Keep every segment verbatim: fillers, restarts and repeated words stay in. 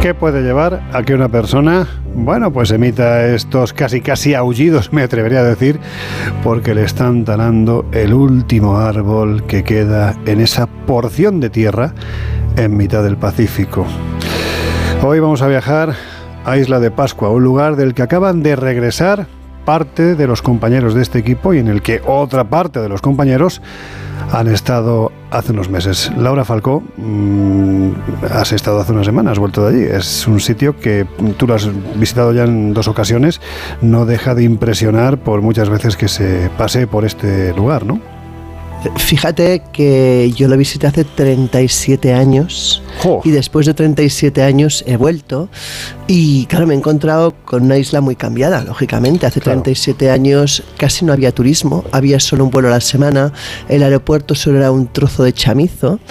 ¿Qué puede llevar a que una persona, bueno, pues emita estos casi casi aullidos, me atrevería a decir, porque le están talando el último árbol que queda en esa porción de tierra en mitad del Pacífico? Hoy vamos a viajar a Isla de Pascua, un lugar del que acaban de regresar parte de los compañeros de este equipo y en el que otra parte de los compañeros han estado hace unos meses. Laura Falcó, mmm, has estado hace unas semanas, has vuelto de allí. Es un sitio que tú lo has visitado ya en dos ocasiones, no deja de impresionar por muchas veces que se pase por este lugar, ¿no? Fíjate que yo lo visité hace treinta y siete años oh. y después de treinta y siete años he vuelto y claro, me he encontrado con una isla muy cambiada, lógicamente. Hace claro. treinta y siete años casi no había turismo, había solo un vuelo a la semana, el aeropuerto solo era un trozo de chamizo,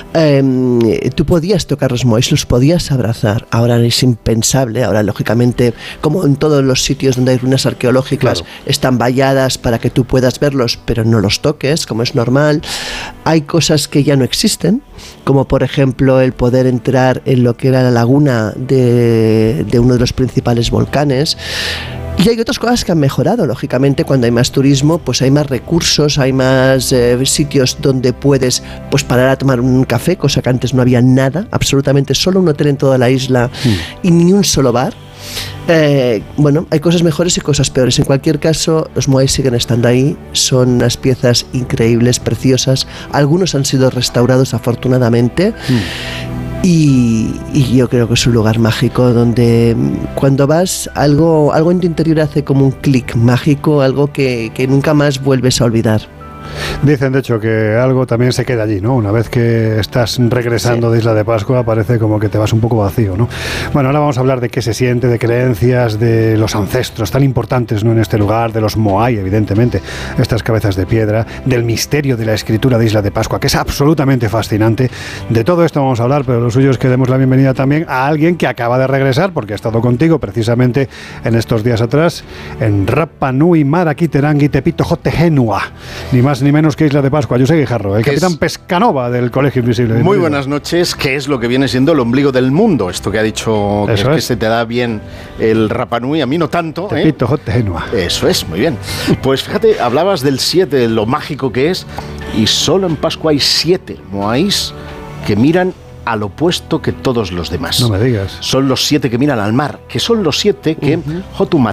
eh, tú podías tocar los moais, los podías abrazar, ahora es impensable, ahora lógicamente como en todos los sitios donde hay ruinas arqueológicas claro. están valladas para que tú puedas verlos pero no los toques, como es normal. Hay cosas que ya no existen, como por ejemplo el poder entrar en lo que era la laguna de, de uno de los principales volcanes. Y hay otras cosas que han mejorado, lógicamente, cuando hay más turismo, pues hay más recursos, hay más eh, sitios donde puedes pues parar a tomar un café, cosa que antes no había nada, absolutamente solo un hotel en toda la isla mm. y ni un solo bar. Eh, bueno, hay cosas mejores y cosas peores. En cualquier caso, los moais siguen estando ahí, son unas piezas increíbles, preciosas. Algunos han sido restaurados afortunadamente. Mm. Y, y yo creo que es un lugar mágico donde cuando vas algo, algo en tu interior hace como un clic mágico, algo que, que nunca más vuelves a olvidar. Dicen, de hecho, que algo también se queda allí, ¿no? Una vez que estás regresando sí. de Isla de Pascua, parece como que te vas un poco vacío, ¿no? Bueno, ahora vamos a hablar de qué se siente, de creencias, de los ancestros tan importantes, ¿no?, en este lugar, de los moai, evidentemente, estas cabezas de piedra, del misterio de la escritura de Isla de Pascua, que es absolutamente fascinante. De todo esto vamos a hablar, pero lo suyo es que demos la bienvenida también a alguien que acaba de regresar, porque ha estado contigo precisamente en estos días atrás, en Rapa Nui Maraki Terangi Tepito Jote Genua, ni más ni menos que Isla de Pascua. José Guijarro, el capitán es... Pescanova del Colegio Invisible. Muy buenas noches. ¿Qué es lo que viene siendo el ombligo del mundo? Esto que ha dicho que, es, es que se te da bien el Rapa Nui, a mí no tanto. Tepito, ¿eh? Jote, Genua. Eso es, muy bien. Pues fíjate, hablabas del siete, de lo mágico que es, y solo en Pascua hay siete moais que miran al opuesto que todos los demás. No me digas. Son los siete que miran al mar, que son los siete que uh-huh. Hotumat